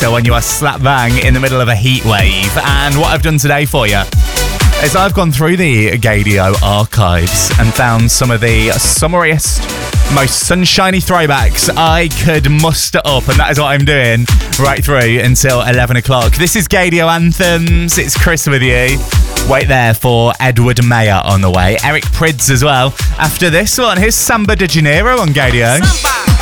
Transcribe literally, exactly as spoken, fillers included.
disaster when you are slap bang in the middle of a heat wave. And what I've done today for you is I've gone through the Gadio archives and found some of the summariest, most sunshiny throwbacks I could muster up, and that is what I'm doing right through until eleven o'clock. This is Gadio Anthems. It's Chris with you. Wait there for Edward Mayer on the way. Eric Prydz as well. After this one, here's Samba de Janeiro on Gadio. Samba.